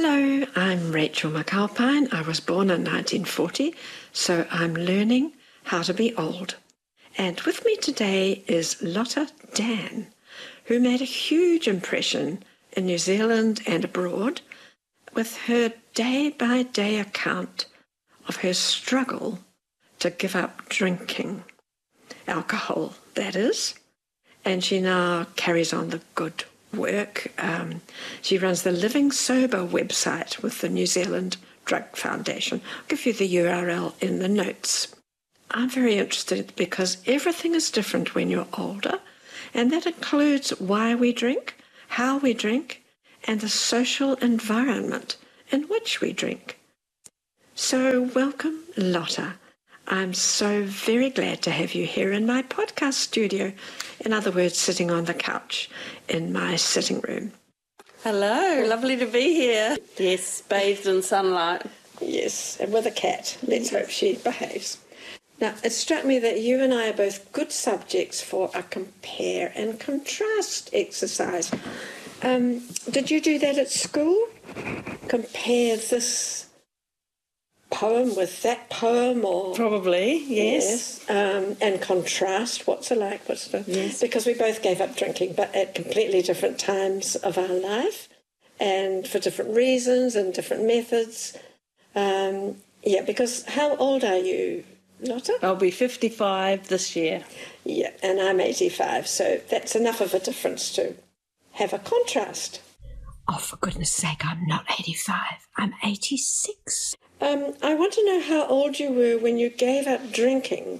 Hello, I'm Rachel McAlpine. I was born in 1940, so I'm learning how to be old. And with me today is Lotta Dan, who made a huge impression in New Zealand and abroad with her day-by-day account of her struggle to give up drinking, alcohol, that is. And she now carries on the good work. She runs the Living Sober website with the New Zealand Drug Foundation. I'll give you the URL in the notes. I'm very interested because everything is different when you're older, and that includes why we drink, how we drink, and the social environment in which we drink. So welcome, Lotta. I'm so very glad to have you here in my podcast studio. In other words, sitting on the couch in my sitting room. Hello, lovely to be here. Yes, bathed in sunlight. Yes, and with a cat. Let's hope she behaves. Now, it struck me that you and I are both good subjects for a compare and contrast exercise. Did you do that at school? Compare this poem with that poem, or Probably, yes. And contrast what's it like, Yes. Because we both gave up drinking, but at completely different times of our life and for different reasons and different methods. Because how old are you, Lotta? I'll be 55 this year. Yeah, and I'm 85, so that's enough of a difference to have a contrast. Oh, for goodness sake, I'm not 85. I'm 86. I want to know how old you were when you gave up drinking.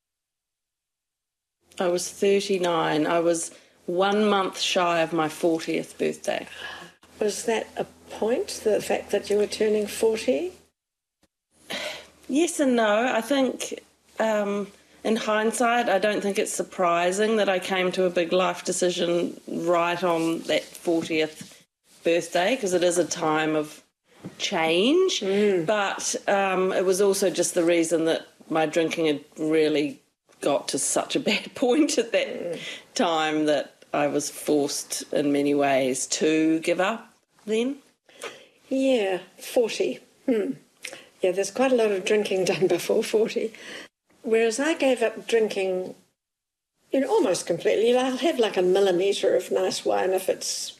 I was 39. I was 1 month shy of my 40th birthday. Was that a point, the fact that you were turning 40? Yes and no. I think in hindsight, I don't think it's surprising that I came to a big life decision right on that 40th birthday, because it is a time of change, but it was also just the reason that my drinking had really got to such a bad point at that time that I was forced in many ways to give up then. Yeah, 40. Yeah, there's quite a lot of drinking done before 40. Whereas I gave up drinking, almost completely. I'll have like a millimetre of nice wine if it's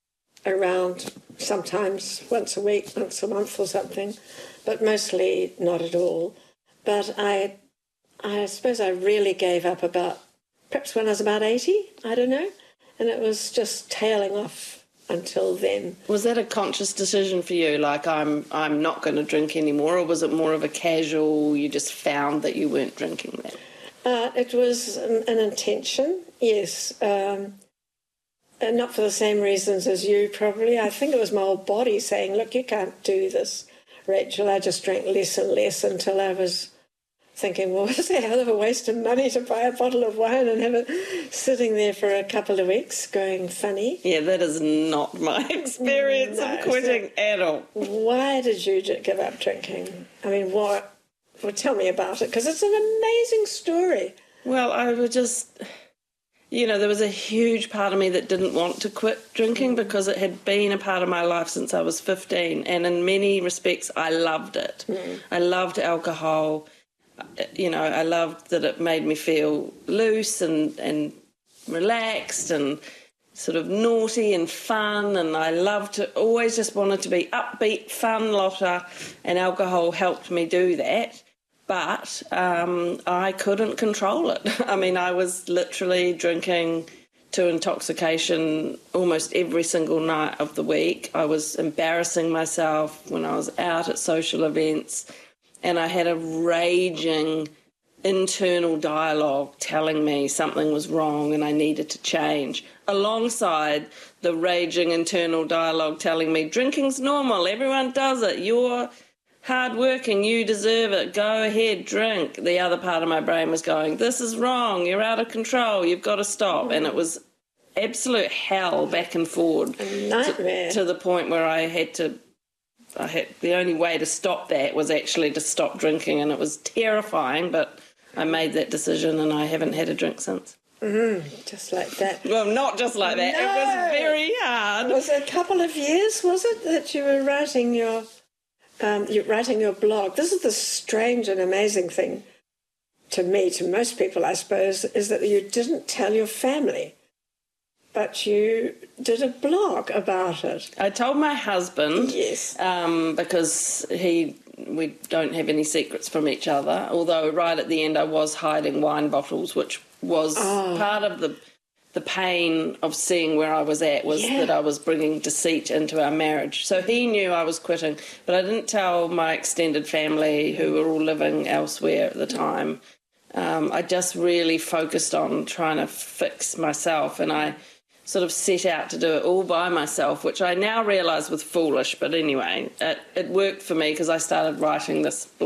around, sometimes once a week, once a month or something, but mostly not at all. But I suppose I really gave up perhaps when I was about 80, I don't know, and it was just tailing off until then. Was that a conscious decision for you, like I'm not going to drink anymore, or was it more of a casual, you just found that you weren't drinking that? It was an intention, yes. Not for the same reasons as you, probably. I think it was my old body saying, look, you can't do this, Rachel. I just drank less and less until I was thinking, well, it's a hell of a waste of money to buy a bottle of wine and have it sitting there for a couple of weeks going funny. Yeah, that is not my experience of quitting at all. Why did you give up drinking? I mean, what? Well, tell me about it, because it's an amazing story. Well, I would just... there was a huge part of me that didn't want to quit drinking because it had been a part of my life since I was 15, and in many respects I loved it. I loved alcohol. I loved that it made me feel loose and relaxed and sort of naughty and fun, and I always just wanted to be upbeat, fun, Lotta, and alcohol helped me do that. But I couldn't control it. I mean, I was literally drinking to intoxication almost every single night of the week. I was embarrassing myself when I was out at social events, and I had a raging internal dialogue telling me something was wrong and I needed to change, alongside the raging internal dialogue telling me drinking's normal, everyone does it, you're hard-working, you deserve it, go ahead, drink. The other part of my brain was going, this is wrong, you're out of control, you've got to stop. And it was absolute hell back and forward. A nightmare. To the point where the only way to stop that was actually to stop drinking, and it was terrifying, but I made that decision and I haven't had a drink since. Just like that. Well, not just like that. No. It was very hard. Was it a couple of years, was it, that you were writing your blog? This is the strange and amazing thing to me, to most people, I suppose, is that you didn't tell your family, but you did a blog about it. I told my husband, Yes. because we don't have any secrets from each other, although right at the end I was hiding wine bottles, which was part of the pain of seeing where I was at, was that I was bringing deceit into our marriage. So he knew I was quitting, but I didn't tell my extended family, who were all living elsewhere at the time. I just really focused on trying to fix myself, and I sort of set out to do it all by myself, which I now realise was foolish, but anyway, it worked for me because I started writing this blog.